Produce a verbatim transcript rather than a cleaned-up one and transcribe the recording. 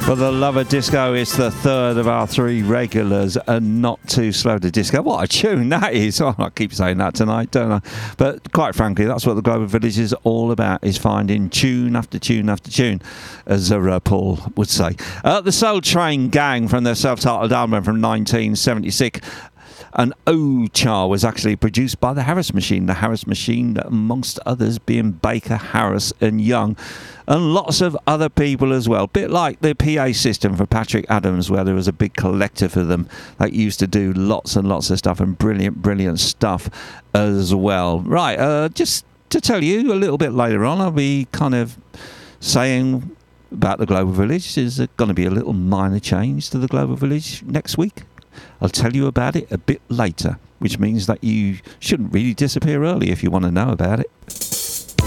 For the love of disco, it's the third of our three regulars, and Not Too Slow to Disco. What a tune that is. Oh, I keep saying that tonight, don't I? But quite frankly, that's what the Global Village is all about, is finding tune after tune after tune, as uh, Paul would say. Uh, the Soul Train Gang, from their self-titled album from nineteen seventy-six, and O-Cha was actually produced by the Harris Machine. The Harris Machine, amongst others, being Baker, Harris and Young, and lots of other people as well. Bit like the P A system for Patrick Adams, where there was a big collective of them that used to do lots and lots of stuff, and brilliant, brilliant stuff as well. Right, uh, just to tell you, a little bit later on, I'll be kind of saying about the Global Village. There's going to be a little minor change to the Global Village next week. I'll tell you about it a bit later, which means that you shouldn't really disappear early if you want to know about it.